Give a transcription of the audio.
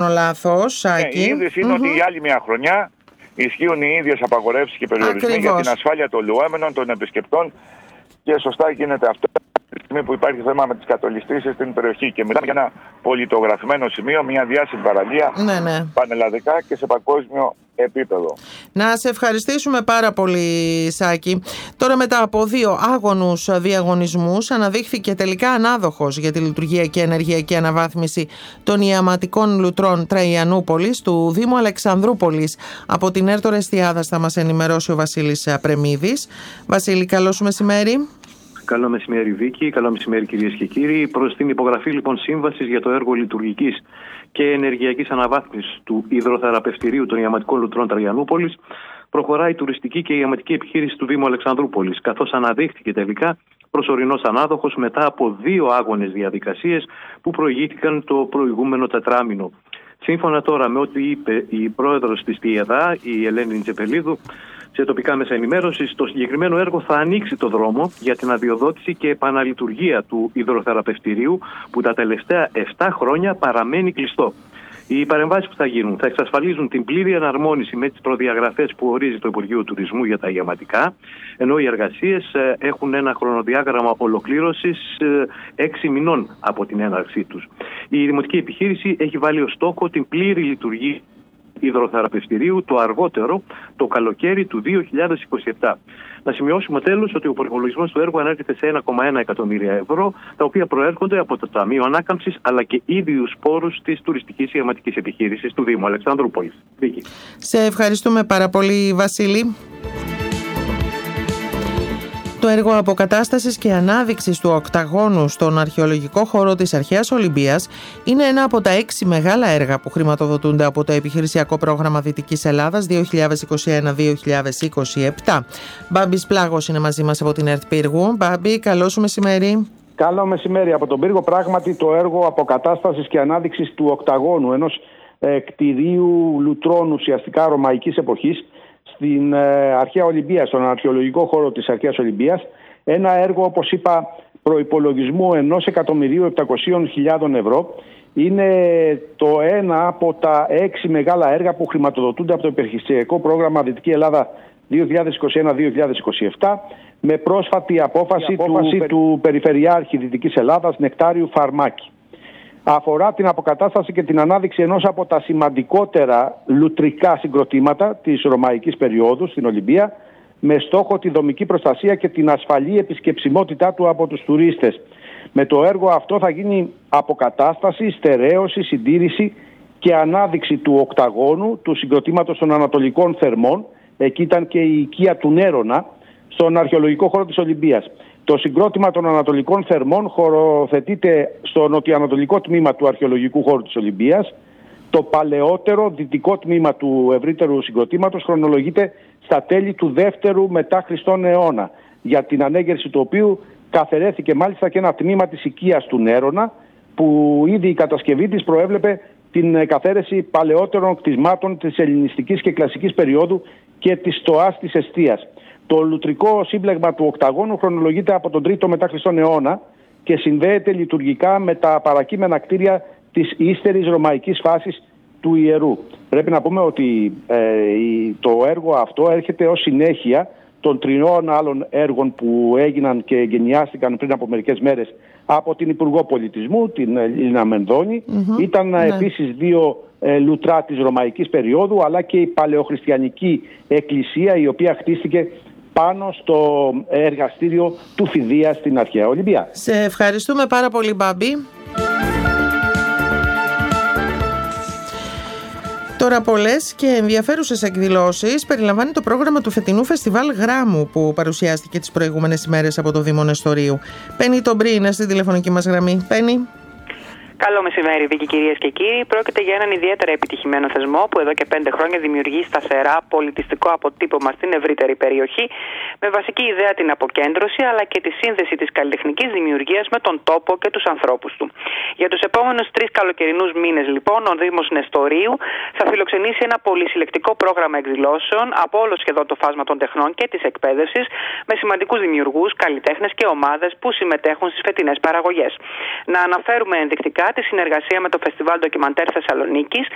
λάθος, Σάκη. Οι ίδιες είναι ότι η άλλη μια χρονιά ισχύουν οι ίδιες απαγορεύσεις και περιορισμοί για την ασφάλεια των λουόμενων, των επισκεπτών, και σωστά γίνεται αυτό τη στιγμή που υπάρχει θέμα με τις κατολιστήσεις στην περιοχή. Και μιλάμε για ένα πολιτογραφημένο σημείο, μια διάσημη παραλία, πανελλαδικά και σε παγκόσμιο επίπεδο. Να σε ευχαριστήσουμε πάρα πολύ, Σάκη. Τώρα, μετά από 2 άγωνους διαγωνισμούς, αναδείχθηκε τελικά ανάδοχος για τη λειτουργία και ενεργειακή αναβάθμιση των ιαματικών λουτρών Τραϊανούπολης του Δήμου Αλεξανδρούπολης. Από την Έρτορ Εστιάδας θα μας ενημερώσει ο Βασίλης Πρεμίδης. Βασίλη, καλό σου μεσημέρι. Καλό μεσημέρι, Βίκη. Καλό μεσημέρι, κυρίες και κύριοι. Προς την υπογραφή λοιπόν σύμβασης για το έργο λειτουργικής και ενεργειακής αναβάθμισης του υδροθεραπευτηρίου των ιαματικών λουτρών Τραϊανούπολης προχωράει η τουριστική και η ιαματική επιχείρηση του Δήμου Αλεξανδρούπολης, καθώς αναδείχθηκε τελικά προσωρινός ανάδοχος μετά από 2 άγονες διαδικασίες που προηγήθηκαν το προηγούμενο τετράμινο. Σύμφωνα τώρα με ό,τι είπε η πρόεδρος της ΤΙΕΔΑ, η Ελένη Τσεπελίδου, σε τοπικά μέσα ενημέρωσης, το συγκεκριμένο έργο θα ανοίξει το δρόμο για την αδειοδότηση και επαναλειτουργία του υδροθεραπευτηρίου που τα τελευταία 7 χρόνια παραμένει κλειστό. Οι παρεμβάσεις που θα γίνουν θα εξασφαλίζουν την πλήρη εναρμόνιση με τις προδιαγραφές που ορίζει το Υπουργείο Τουρισμού για τα ιαματικά, ενώ οι εργασίες έχουν ένα χρονοδιάγραμμα ολοκλήρωσης 6 μηνών από την έναρξή τους. Η δημοτική επιχείρηση έχει βάλει ως στόχο την πλήρη λειτουργία υδροθεραπευτηρίου το αργότερο το καλοκαίρι του 2027. Να σημειώσουμε τέλος ότι ο προϋπολογισμός του έργου ανέρχεται σε 1,1 εκατομμύρια ευρώ, τα οποία προέρχονται από το Ταμείο Ανάκαμψης αλλά και ίδιους πόρους της τουριστικής ιαματικής επιχείρησης του Δήμου Αλεξανδρούπολης. Βίκη. Σε ευχαριστούμε πάρα πολύ, Βασίλη. Το έργο αποκατάστασης και ανάδειξης του οκταγώνου στον αρχαιολογικό χώρο της Αρχαίας Ολυμπίας είναι ένα από τα 6 μεγάλα έργα που χρηματοδοτούνται από το επιχειρησιακό πρόγραμμα Δυτικής Ελλάδας 2021-2027. Μπάμπης Πλάγος είναι μαζί μας από την ΕΡΤ Πύργου. Μπάμπη, καλό σου μεσημέρι. Καλό μεσημέρι από τον Πύργο. Πράγματι, το έργο αποκατάστασης και ανάδειξης του οκταγώνου, ενός κτηρίου λουτρών ουσιαστικά ρωμαϊκής εποχής, στην Αρχαία Ολυμπία, στον αρχαιολογικό χώρο της Αρχαίας Ολυμπίας. Ένα έργο, όπως είπα, προϋπολογισμού 1.700.000 ευρώ. Είναι το ένα από τα 6 μεγάλα έργα που χρηματοδοτούνται από το επιχειρησιακό πρόγραμμα Δυτική Ελλάδα 2021-2027, με πρόσφατη απόφαση του Περιφερειάρχη Δυτικής Ελλάδας Νεκτάριου Φαρμάκη. Αφορά την αποκατάσταση και την ανάδειξη ενός από τα σημαντικότερα λουτρικά συγκροτήματα της ρωμαϊκής περίοδου στην Ολυμπία, με στόχο τη δομική προστασία και την ασφαλή επισκεψιμότητά του από τους τουρίστες. Με το έργο αυτό θα γίνει αποκατάσταση, στερέωση, συντήρηση και ανάδειξη του οκταγώνου, του συγκροτήματος των Ανατολικών Θερμών, εκεί ήταν και η οικία του Νέρονα, στον αρχαιολογικό χώρο της Ολυμπίας. Το συγκρότημα των Ανατολικών Θερμών χωροθετείται στο νοτιοανατολικό τμήμα του αρχαιολογικού χώρου της Ολυμπίας. Το παλαιότερο δυτικό τμήμα του ευρύτερου συγκροτήματος χρονολογείται στα τέλη του 2ου μετά Χριστόν αιώνα, για την ανέγερση του οποίου καθαιρέθηκε μάλιστα και ένα τμήμα της οικίας του Νέρονα, που ήδη η κατασκευή της προέβλεπε την καθαίρεση παλαιότερων κτισμάτων της ελληνιστικής και κλασικής περίοδου και της στοάς της εστίας. Το λουτρικό σύμπλεγμα του οκταγώνου χρονολογείται από τον 3ο μετά Χριστόν αιώνα και συνδέεται λειτουργικά με τα παρακείμενα κτίρια της ύστερης ρωμαϊκής φάσης του ιερού. Πρέπει να πούμε ότι το έργο αυτό έρχεται ως συνέχεια των 3 άλλων έργων που έγιναν και εγκαινιάστηκαν πριν από μερικές μέρες από την Υπουργό Πολιτισμού, την Ελίνα Μενδώνη. Ήταν επίσης 2 λουτρά της ρωμαϊκής περίοδου, αλλά και η παλαιοχριστιανική εκκλησία, η οποία χτίστηκε πάνω στο εργαστήριο του Φιδία στην Αρχαία Ολυμπία. Σε ευχαριστούμε πάρα πολύ, Μπάμπη. Τώρα, πολλές και ενδιαφέρουσες εκδηλώσεις περιλαμβάνει το πρόγραμμα του φετινού Φεστιβάλ Γράμμου, που παρουσιάστηκε τις προηγούμενες ημέρες από το Δήμο Νεστορίου. Πέννη Τομπρή είναι στη τηλεφωνική μας γραμμή. Πέννη. Καλό μεσημέρι, Βίκη, κυρίες και κύριοι. Πρόκειται για έναν ιδιαίτερα επιτυχημένο θεσμό που εδώ και 5 χρόνια δημιουργεί σταθερά πολιτιστικό αποτύπωμα στην ευρύτερη περιοχή, με βασική ιδέα την αποκέντρωση αλλά και τη σύνδεση της καλλιτεχνικής δημιουργίας με τον τόπο και τους ανθρώπους του. Για τους επόμενους 3 καλοκαιρινούς μήνες, λοιπόν, ο Δήμος Νεστορίου θα φιλοξενήσει ένα πολυσυλλεκτικό πρόγραμμα εκδηλώσεων από όλο σχεδόν το φάσμα των τεχνών και της εκπαίδευσης, με σημαντικούς δημιουργούς, καλλιτέχνες και ομάδες που συμμετέχουν στις φετινές παραγωγές. Να αναφέρουμε ενδεικτικά τη συνεργασία με το Φεστιβάλ Ντοκιμαντέρ Θεσσαλονίκης,